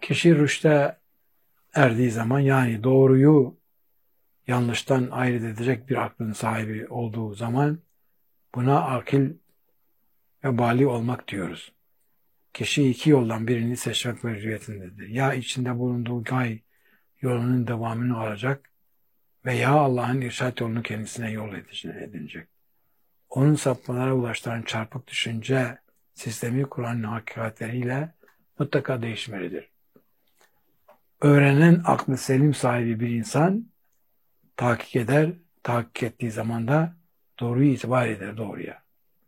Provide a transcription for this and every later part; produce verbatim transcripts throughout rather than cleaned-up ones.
Kişi rüşte erdiği zaman, yani doğruyu yanlıştan ayırt edecek bir aklın sahibi olduğu zaman buna akil ve bali olmak diyoruz. Kişi iki yoldan birini seçmek mecburiyetindedir. Ya içinde bulunduğu gay yolunun devamını alacak veya Allah'ın irşad yolunu kendisine yol edinecek. Onun sapmalara ulaştıran çarpık düşünce sistemi Kur'an'ın hakikatleriyle mutlaka değişmelidir. Öğrenen aklı selim sahibi bir insan tahkik eder, tahkik ettiği zaman da doğruyu itibar eder doğruya.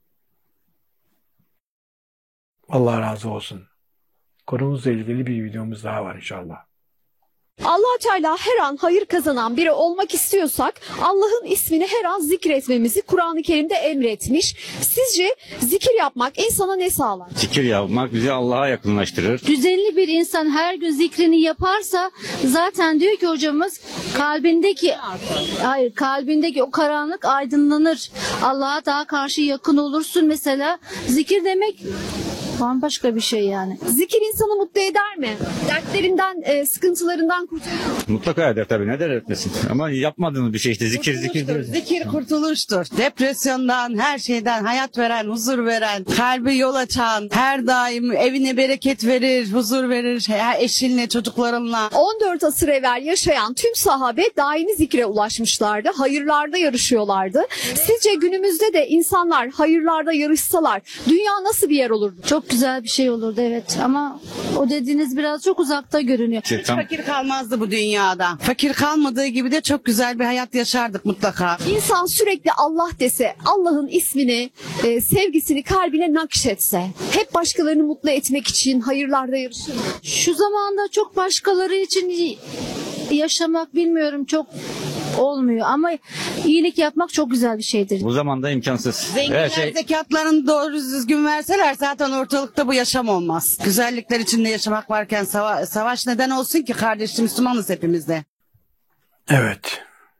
Allah razı olsun. Konumuzla ilgili bir videomuz daha var inşallah. Allah Teala her an hayır kazanan biri olmak istiyorsak Allah'ın ismini her an zikretmemizi Kur'an-ı Kerim'de emretmiş. Sizce zikir yapmak insana ne sağlar? Zikir yapmak bizi Allah'a yakınlaştırır. Düzenli bir insan her gün zikrini yaparsa zaten diyor ki hocamız kalbindeki hayır kalbindeki o karanlık aydınlanır. Allah'a daha karşı yakın olursun mesela. Zikir demek bambaşka bir şey yani. Zikir insanı mutlu eder mi? Dertlerinden, e, sıkıntılarından kurtarır mı? Mutlaka eder tabii, neden etmesin. Ama yapmadığımız bir şey işte zikir zikir. Kurtuluştur, Zikir kurtuluştur. Depresyondan, her şeyden hayat veren, huzur veren, kalbi yol açan, her daim evine bereket verir, huzur verir, her eşinle, çocuklarınla. on dört asır evvel yaşayan tüm sahabe daimi zikre ulaşmışlardı. Hayırlarda yarışıyorlardı. Sizce günümüzde de insanlar hayırlarda yarışsalar dünya nasıl bir yer olurdu? Çok güzel bir şey olurdu evet ama o dediğiniz biraz çok uzakta görünüyor. Hiç fakir kalmazdı bu dünyada. Fakir kalmadığı gibi de çok güzel bir hayat yaşardık mutlaka. İnsan sürekli Allah dese, Allah'ın ismini, e, sevgisini kalbine nakşetse, hep başkalarını mutlu etmek için hayırlarda yarışır mı? Şu zamanda çok başkaları için yaşamak bilmiyorum çok olmuyor ama iyilik yapmak çok güzel bir şeydir. Bu zamanda imkansız. Zenginler Her şey zekatlarını doğru düzgün verseler zaten ortalıkta bu yaşam olmaz. Güzellikler içinde yaşamak varken sava- savaş neden olsun ki kardeşim, Müslümanız hepimiz de. Evet.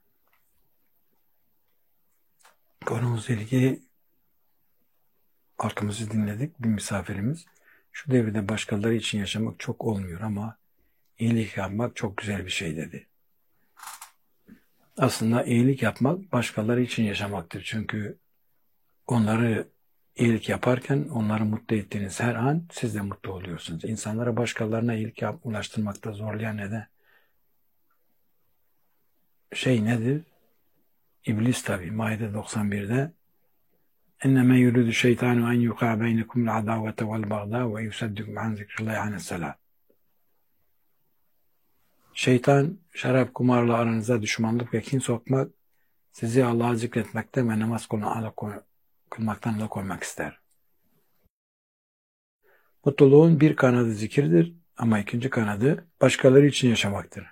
Konumuzla ilgili arkamızı dinledik. Bir misafirimiz. Şu devirde başkaları için yaşamak çok olmuyor ama iyilik yapmak çok güzel bir şey dedi. Aslında iyilik yapmak başkaları için yaşamaktır. Çünkü onları iyilik yaparken onları mutlu ettiğiniz her an siz de mutlu oluyorsunuz. İnsanlara başkalarına iyilik yap, ulaştırmakta zorlayan neden? Şey nedir? İblis tabi. Maide doksan birde enneme yuridu şeytanu en yuqa beynekumul adavete vel bagda ve yusaddikum an zikrillahi anesselam. Şeytan şarap kumarla aranıza düşmanlık ve kin sokmak, sizi Allah'a zikretmekten ve namaz kılmaktan alıkoymak ister. Mutluluğun bir kanadı zikirdir ama ikinci kanadı başkaları için yaşamaktır.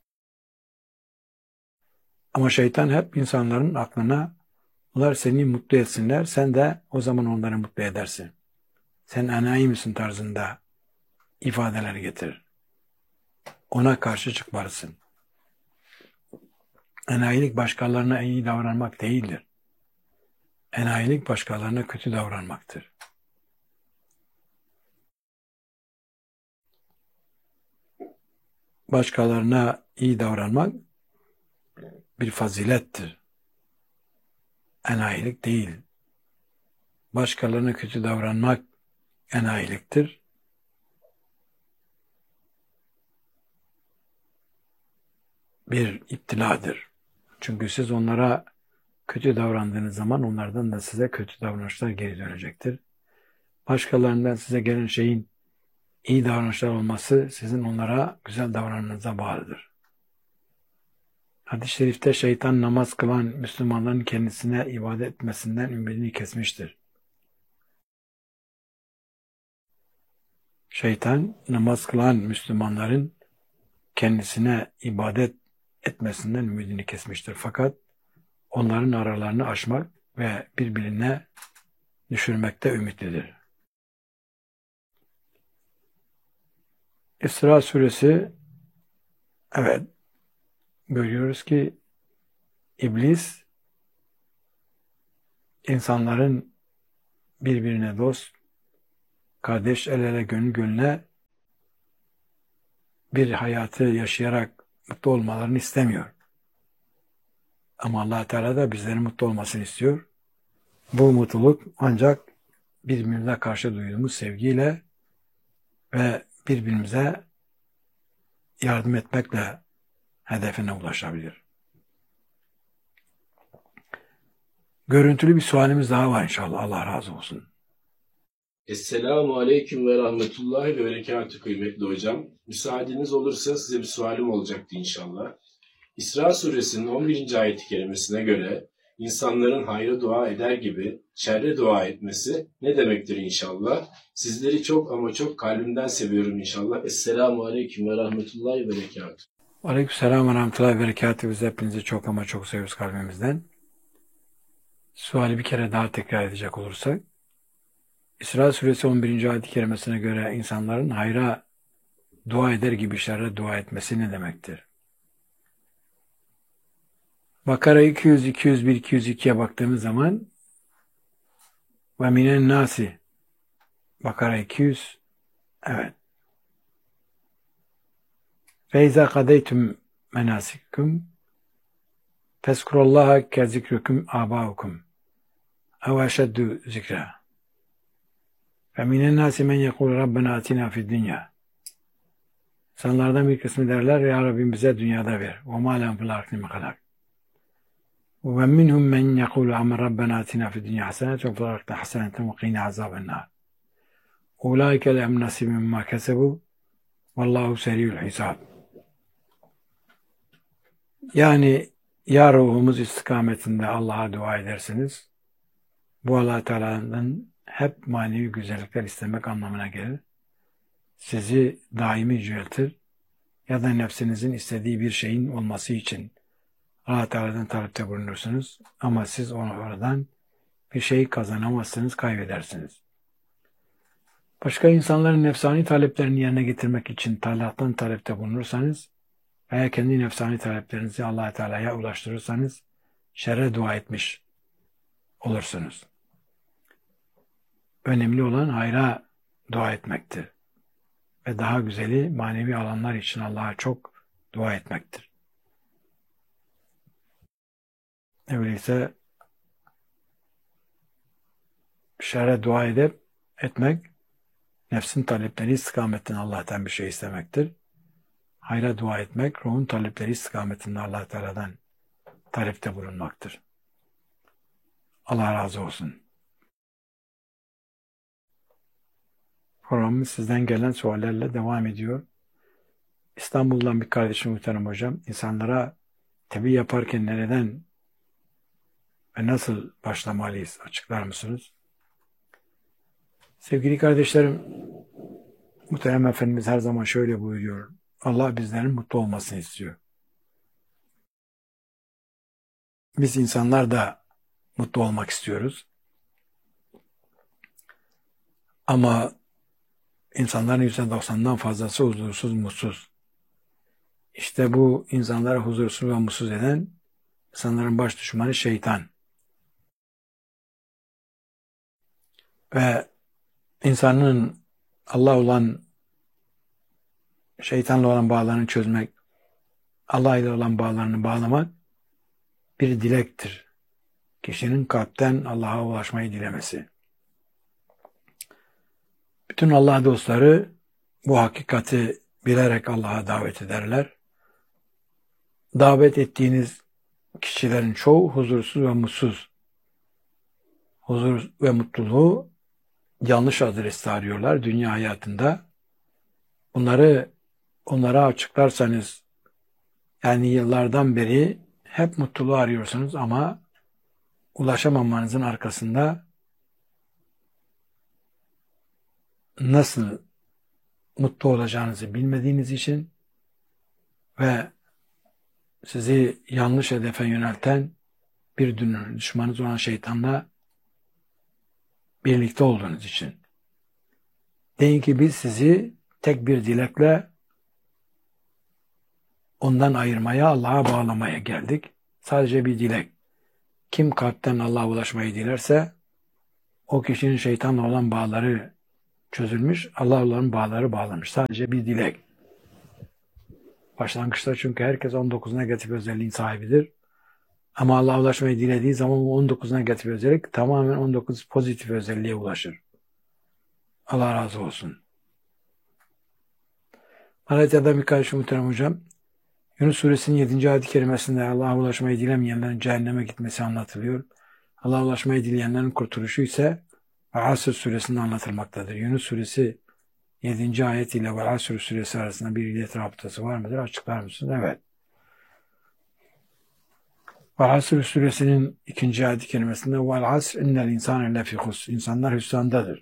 Ama şeytan hep insanların aklına onlar seni mutlu etsinler, sen de o zaman onları mutlu edersin. Sen enayi misin tarzında ifadeler getirir. Ona karşı çıkmalısın. Enayilik başkalarına iyi davranmak değildir. Enayilik başkalarına kötü davranmaktır. Başkalarına iyi davranmak bir fazilettir. Enayilik değil. Başkalarına kötü davranmak enayiliktir. Bir iptiladır. Çünkü siz onlara kötü davrandığınız zaman onlardan da size kötü davranışlar geri dönecektir. Başkalarından size gelen şeyin iyi davranışlar olması sizin onlara güzel davranmanıza bağlıdır. Hadis-i şerifte şeytan namaz kılan Müslümanların kendisine ibadet etmesinden ümidini kesmiştir. Şeytan namaz kılan Müslümanların kendisine ibadet etmesinden ümidini kesmiştir. Fakat onların aralarını aşmak ve birbirine düşürmekte ümitlidir. İsra suresi, evet, görüyoruz ki İblis insanların birbirine dost, kardeş, el ele gönül gönüle bir hayatı yaşayarak mutlu olmalarını istemiyor. Ama Allah Teala da bizlerin mutlu olmasını istiyor. Bu mutluluk ancak birbirimize karşı duyduğumuz sevgiyle ve birbirimize yardım etmekle hedefine ulaşabilir. Görüntülü bir sualimiz daha var inşallah. Allah razı olsun. Esselamu Aleyküm ve Rahmetullahi ve Berekatü kıymetli hocam. Müsaadeniz olursa size bir sualim olacaktı inşallah. İsra suresinin on birinci ayet-i kerimesine göre insanların hayra dua eder gibi şerre dua etmesi ne demektir inşallah? Sizleri çok ama çok kalbimden seviyorum inşallah. Esselamu Aleyküm ve Rahmetullahi ve Berekatü. Aleykümselam ve Rahmetullahi ve Berekatü. Biz hepinizi çok ama çok seviyoruz kalbimizden. Suali bir kere daha tekrar edecek olursak, İsra suresi on birinci ayet-i kerimesine göre insanların hayra dua eder gibi şerre dua etmesi ne demektir? Bakara iki yüz, iki yüz bir, iki yüz iki'ye baktığımız zaman ve minen nasi Bakara iki yüz, evet. Feyza kadeytum menasikum fezkurullaha ke zikrukum abaukum ev eşeddu zikra ve minen nasi men yekul Rabbena atina fid dünya. İnsanlardan bir kısmı derler, ya Rabbim bize dünyada ver. Ve ma lehum fil ardi min halak. Ve minhum men yekul ama Rabbena atina fid dünya haseneten ve fil ardi haseneten ve qina azaben nar. Ulaike lehum nasibun mimma kesebu vallahu seri'ul hisab. Yani ya ruhumuz istikametinde Allah'a dua edersiniz. Bu Allah Teala'nın hep manevi güzellikler istemek anlamına gelir. Sizi daimi yüceltir ya da nefsinizin istediği bir şeyin olması için Allah Teala'dan talepte bulunursunuz. Ama siz onu oradan bir şey kazanamazsınız, kaybedersiniz. Başka insanların nefsani taleplerini yerine getirmek için Allah'tan talepte bulunursanız veya kendi nefsani taleplerinizi Allah Teala'ya ulaştırırsanız şerre dua etmiş olursunuz. Önemli olan hayra dua etmektir. Ve daha güzeli manevi alanlar için Allah'a çok dua etmektir. Öyleyse şerre dua edip etmek, nefsin talepleri istikametinde Allah'tan bir şey istemektir. Hayra dua etmek, ruhun talepleri istikametinde Allah Teala'dan talepte bulunmaktır. Allah razı olsun. Programımız sizden gelen suallerle devam ediyor. İstanbul'dan bir kardeşim muhterem hocam, insanlara tebliğ yaparken nereden ve nasıl başlamalıyız? Açıklar mısınız? Sevgili kardeşlerim, muhterem Efendimiz her zaman şöyle buyuruyor. Allah bizlerin mutlu olmasını istiyor. Biz insanlar da mutlu olmak istiyoruz. Ama insanların yüzde doksanından fazlası huzursuz, mutsuz. İşte bu insanları huzursuz ve mutsuz eden insanların baş düşmanı şeytan. Ve insanın Allah olan, şeytanla olan bağlarını çözmek, Allah ile olan bağlarını bağlamak bir dilektir. Kişinin kalpten Allah'a ulaşmayı dilemesi. Bütün Allah dostları bu hakikati bilerek Allah'a davet ederler. Davet ettiğiniz kişilerin çoğu huzursuz ve mutsuz. Huzur ve mutluluğu yanlış adreste arıyorlar dünya hayatında. Bunları onlara açıklarsanız, yani yıllardan beri hep mutluluğu arıyorsunuz ama ulaşamamanızın arkasında nasıl mutlu olacağınızı bilmediğiniz için ve sizi yanlış hedefe yönelten bir düşmanınız olan şeytanla birlikte olduğunuz için. Deyin ki biz sizi tek bir dilekle ondan ayırmaya, Allah'a bağlamaya geldik. Sadece bir dilek. Kim kalpten Allah'a ulaşmayı dilerse o kişinin şeytanla olan bağları çözülmüş, Allah'la olan bağları bağlamış. Sadece bir dilek. Başlangıçta çünkü herkes on dokuz negatif özelliğin sahibidir. Ama Allah'a ulaşmayı dilediği zaman bu on dokuz negatif özellik tamamen on dokuz pozitif özelliğe ulaşır. Allah razı olsun. Malatya'da bir kardeşim muhterem hocam, Yunus suresinin yedinci ayet-i kerimesinde Allah'a ulaşmayı dilemeyenlerin cehenneme gitmesi anlatılıyor. Allah'a ulaşmayı dileyenlerin kurtuluşu ise Asr suresinde anlatılmaktadır. Yunus suresi yedinci ayet ile Asr suresi arasında bir illet rabıtası var mıdır? Açıklar mısınız? Evet. Asr suresinin ikinci ayet-i kerimesinde Vel asr innel insane lefî husr. İnsanlar hüsrandadır.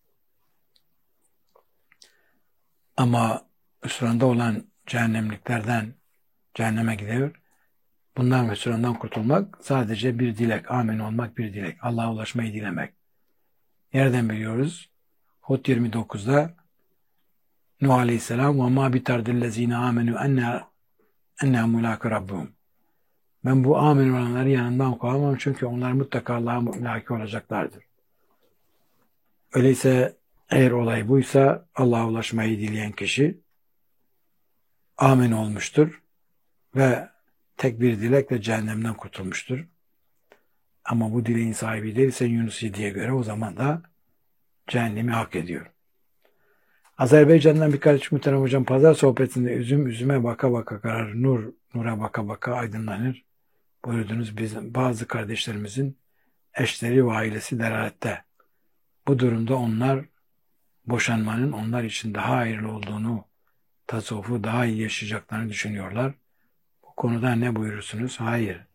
Ama hüsranda olan cehennemliklerden cehenneme gidiyor. Bundan hüsrandan kurtulmak sadece bir dilek. Amin olmak bir dilek. Allah'a ulaşmayı dilemek. Nereden biliyoruz? Hud yirmi dokuzda Nuh Aleyhisselam وَمَا بِتَرْدِ الَّذ۪ينَ آمَنُوا اَنَّا مُلَاكَ رَبُّهُمْ. Ben bu amin olanları yanından kovamam çünkü onlar mutlaka Allah'a mülaki olacaklardır. Öyleyse eğer olay buysa Allah'a ulaşmayı dileyen kişi amin olmuştur ve tek bir dilekle cehennemden kurtulmuştur. Ama bu dileğin sahibi değilse Yunus yediye göre o zaman da cehennemi hak ediyor. Azerbaycan'dan birkaç muhterem hocam pazar sohbetinde üzüm üzüme baka baka karar, nur nura baka baka aydınlanır. Buyurdunuz bizim bazı kardeşlerimizin eşleri ve ailesi delalette. Bu durumda onlar boşanmanın onlar için daha hayırlı olduğunu, tasavvufu daha iyi yaşayacaklarını düşünüyorlar. Bu konuda ne buyurursunuz? Hayır.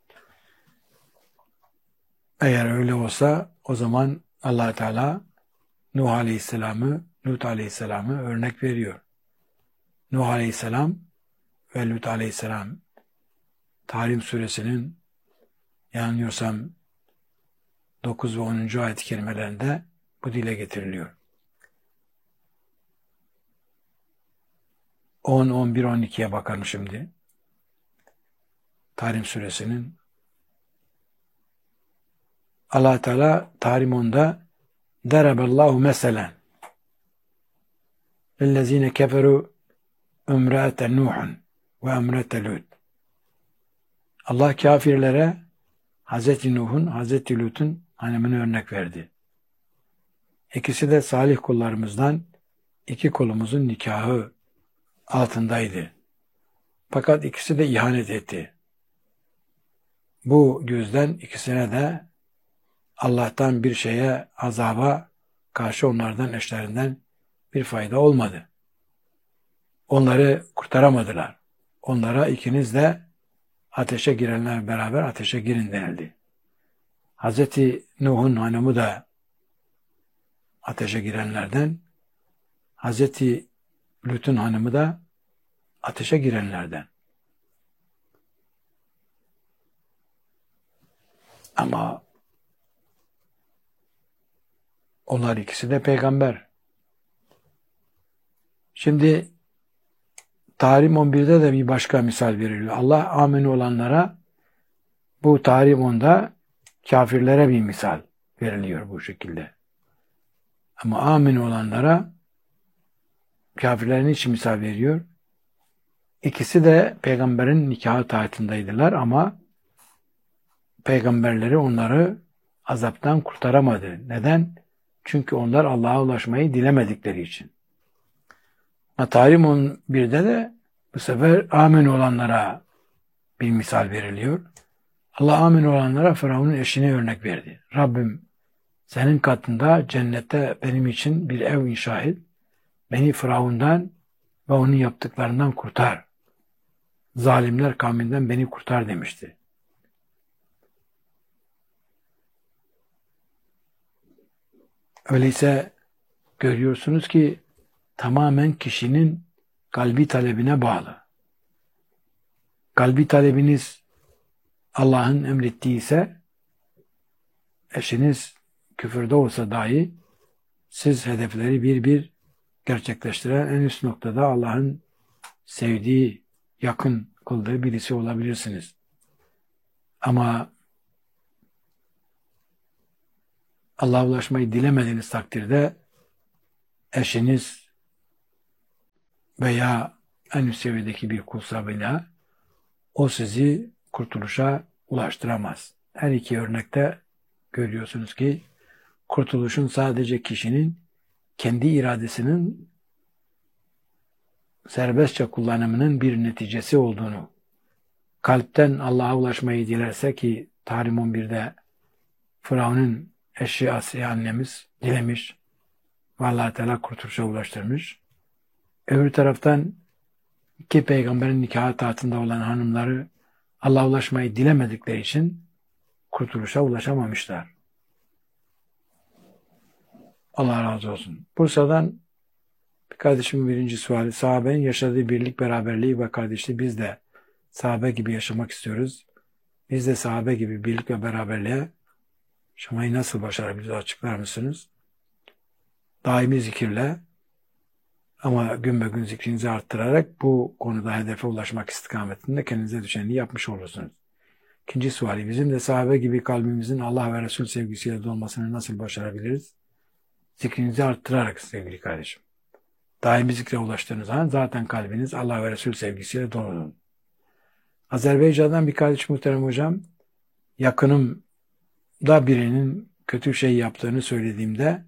Eğer öyle olsa o zaman Allah Teala Nuh Aleyhisselam'ı, Lut Aleyhisselam'ı örnek veriyor. Nuh Aleyhisselam ve Lut Aleyhisselam Tahrim suresinin yanılmıyorsam dokuz ve onuncu ayet-i kerimelerinde bu dile getiriliyor. on, on bir, on ikiye bakalım şimdi. Tahrim suresinin Allah Teala Tahrim onda Deraballahu meselen lillezine keferu ümrate Nuhun ve ümrate Lut. Allah kafirlere Hazreti Nuh'un, Hazreti Lut'un hanımını örnek verdi. İkisi de salih kullarımızdan iki kulumuzun nikahı altındaydı. Fakat ikisi de ihanet etti. Bu yüzden ikisine de Allah'tan bir şeye, azaba karşı onlardan, eşlerinden bir fayda olmadı. Onları kurtaramadılar. Onlara ikiniz de ateşe girenler beraber ateşe girin denildi. Hazreti Nuh'un hanımı da ateşe girenlerden, Hazreti Lut'un hanımı da ateşe girenlerden. Ama onlar ikisi de peygamber. Şimdi Tahrim on birde de bir başka misal veriliyor. Allah amin olanlara bu Tahrim onda kafirlere bir misal veriliyor bu şekilde. Ama amin olanlara kafirlerin için misal veriyor. İkisi de peygamberin nikahı taatındaydılar ama peygamberleri onları azaptan kurtaramadı. Neden? Çünkü onlar Allah'a ulaşmayı dilemedikleri için. Tahrim on birde de bu sefer amin olanlara bir misal veriliyor. Allah amin olanlara Firavun'un eşine örnek verdi. Rabbim senin katında cennette benim için bir ev inşa et. Beni Firavun'dan ve onun yaptıklarından kurtar. Zalimler kavminden beni kurtar demişti. Öyleyse görüyorsunuz ki tamamen kişinin kalbi talebine bağlı. Kalbi talebiniz Allah'ın emrettiği ise eşiniz küfürde olsa dahi siz hedefleri bir bir gerçekleştiren en üst noktada Allah'ın sevdiği, yakın kıldığı birisi olabilirsiniz. Ama Allah'a ulaşmayı dilemediğiniz takdirde eşiniz veya en üst seviyedeki bir kulsa bile o sizi kurtuluşa ulaştıramaz. Her iki örnekte görüyorsunuz ki kurtuluşun sadece kişinin kendi iradesinin serbestçe kullanımının bir neticesi olduğunu, kalpten Allah'a ulaşmayı dilerse ki Tahrim on birde Firavun'un eşi Asiye annemiz dilemiş ve Allah Teala kurtuluşa ulaştırmış. Öbür taraftan iki peygamberin nikahı tahtında olan hanımları Allah'a ulaşmayı dilemedikleri için kurtuluşa ulaşamamışlar. Allah razı olsun. Bursa'dan bir kardeşimin birinci suali, sahabenin yaşadığı birlik, beraberliği ve kardeşliği biz de sahabe gibi yaşamak istiyoruz. Biz de sahabe gibi birlik ve beraberliğe yaşamayı nasıl başarabiliriz, açıklar mısınız? Daimi zikirle ama gün be gün zikrinizi arttırarak bu konuda hedefe ulaşmak istikametinde kendinize düşeni yapmış olursunuz. İkinci suali, bizim de sahabe gibi kalbimizin Allah ve Resul sevgisiyle dolmasını nasıl başarabiliriz? Zikrinizi arttırarak sevgili kardeşim. Daimi zikre ulaştığınız zaman zaten kalbiniz Allah ve Resul sevgisiyle dolu. Azerbaycan'dan bir kardeş muhterem hocam, yakınımda birinin kötü şey yaptığını söylediğimde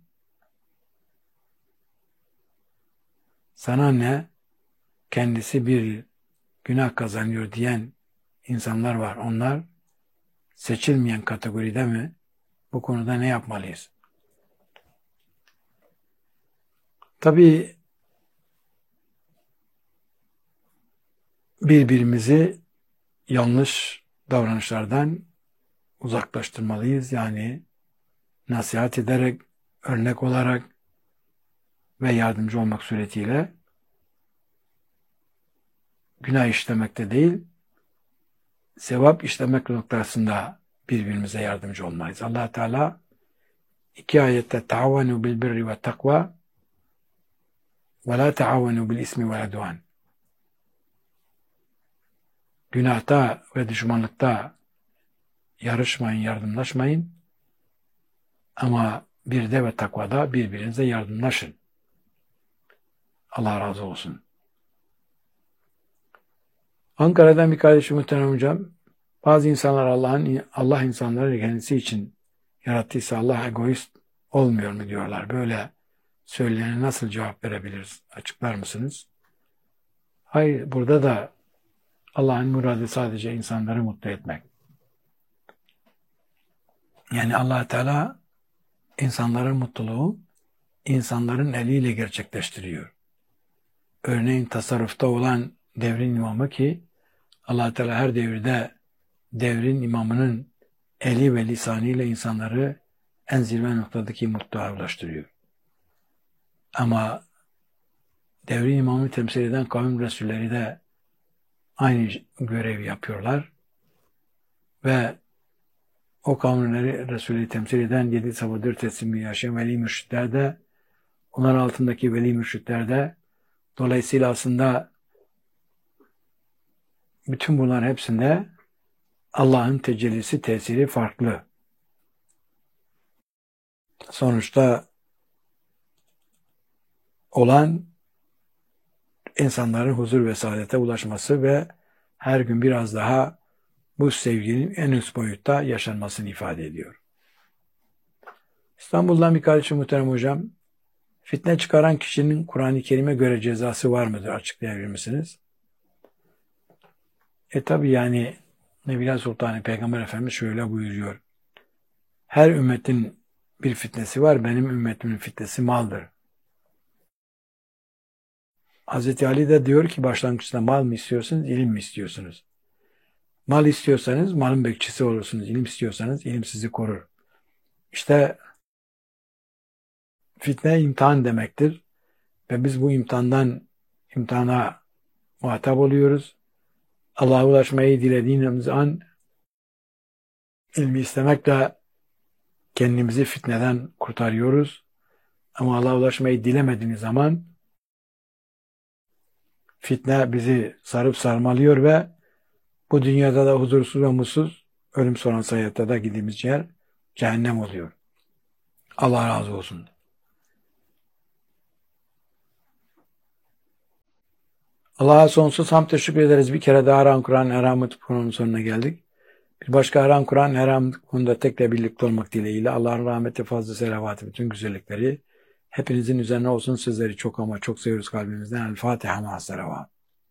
sana ne, kendisi bir günah kazanıyor diyen insanlar var. Onlar seçilmeyen kategoride mi? Bu konuda ne yapmalıyız? Tabii birbirimizi yanlış davranışlardan uzaklaştırmalıyız. Yani nasihat ederek, örnek olarak ve yardımcı olmak suretiyle günah işlemekte değil, sevap işlemek noktasında birbirimize yardımcı olmalıyız. Allah Teala iki ayette taavenu bil birri ve takva ve la taavenu bil ismi ve udvan. Günahta ve düşmanlıkta yarışmayın, yardımlaşmayın. Ama bir de ve takvada birbirinize yardımlaşın. Allah razı olsun. Ankara'dan bir kardeşim muhterem hocam, bazı insanlar Allah'ın Allah insanları kendisi için yarattıysa Allah egoist olmuyor mu diyorlar. Böyle söyleyene nasıl cevap verebiliriz? Açıklar mısınız? Hayır, burada da Allah'ın muradı sadece insanları mutlu etmek. Yani Allah Teala insanların mutluluğu insanların eliyle gerçekleştiriyor. Örneğin tasarrufta olan devrin imamı ki Allah Teala her devirde devrin imamının eli ve lisanıyla insanları en zirve noktadaki mutluluğa ulaştırıyor. Ama devrin imamını temsil eden kavim resulleri de aynı görevi yapıyorlar ve o kavimleri Resulü temsil eden yedi sabah dört teslimli yaşayan veli mürşitler de onlar altındaki veli mürşitler de dolayısıyla aslında bütün bunların hepsinde Allah'ın tecellisi, tesiri farklı. Sonuçta olan insanların huzur ve saadete ulaşması ve her gün biraz daha bu sevginin en üst boyutta yaşanmasını ifade ediyor. İstanbul'dan bir kardeşim muhterem hocam, fitne çıkaran kişinin Kur'an-ı Kerim'e göre cezası var mıdır? Açıklayabilir misiniz? E tabi yani Nebiler Sultanı Peygamber Efendimiz şöyle buyuruyor. Her ümmetin bir fitnesi var, benim ümmetimin fitnesi maldır. Hazreti Ali de diyor ki başlangıçta mal mı istiyorsunuz, ilim mi istiyorsunuz? Mal istiyorsanız malın bekçisi olursunuz. İlim istiyorsanız ilim sizi korur. İşte fitne imtihan demektir. Ve biz bu imtihandan imtihana muhatap oluyoruz. Allah'a ulaşmayı dilediğimiz an ilmi istemekle kendimizi fitneden kurtarıyoruz. Ama Allah'a ulaşmayı dilemediğimiz zaman fitne bizi sarıp sarmalıyor ve bu dünyada da huzursuz ve mutsuz, ölüm sonrası hayatta da gittiğimiz yer cehennem oluyor. Allah razı olsun. Allah'a sonsuz hamd teşekkür ederiz. Bir kere daha Erhan Kur'an Erhamut programının sonuna geldik. Bir başka Erhan Kur'an Erhamut'unda tekrar birlikte olmak dileğiyle Allah'ın rahmeti, fazla selavatı, bütün güzellikleri hepinizin üzerine olsun. Sizleri çok ama çok seviyoruz kalbimizden. El Fatiha ma selavat.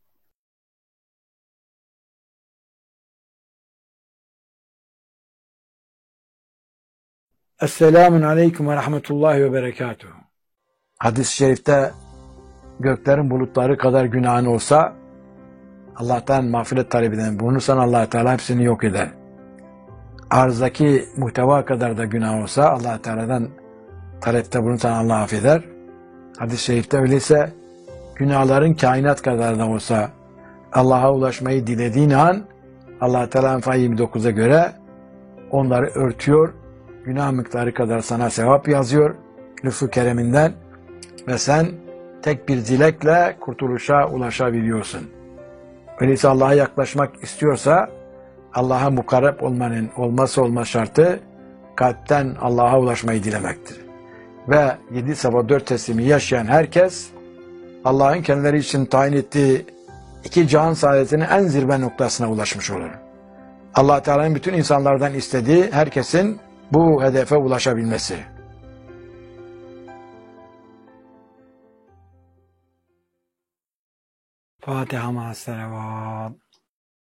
Esselamun aleyküm ve rahmetullahi ve berekatuhu. Hadis-i şerifte göklerin bulutları kadar günahın olsa Allah'tan mağfiret talep eden bulunursan Allah Teala hepsini yok eder. Arzdaki muhteva kadar da günah olsa Allah Teala'dan talepte bulunursan Allah affeder. Hadis-i şerifte öyleyse günahların kainat kadar da olsa Allah'a ulaşmayı dilediğin an Allah Teala Enfal yirmi dokuza göre onları örtüyor. Günah miktarı kadar sana sevap yazıyor lütfu kereminden ve sen tek bir dilekle kurtuluşa ulaşabiliyorsun. Öyleyse Allah'a yaklaşmak istiyorsa Allah'a mukarreb olmanın olmazsa olmaz şartı kalpten Allah'a ulaşmayı dilemektir. Ve yedi sabah dört teslimi yaşayan herkes Allah'ın kendileri için tayin ettiği iki cihan saadetinin en zirve noktasına ulaşmış olur. Allah Teala'nın bütün insanlardan istediği herkesin bu hedefe ulaşabilmesi. Fatiha ma selavat.